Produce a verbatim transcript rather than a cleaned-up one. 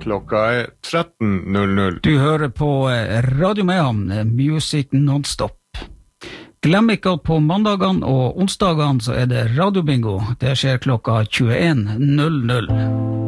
Klokka er tretten null null. Du hører på Radio Mehamn, Music Non-Stop. Glem ikke at på mandagene og onsdagene så er det radiobingo. Det skjer klokka tjueen null null.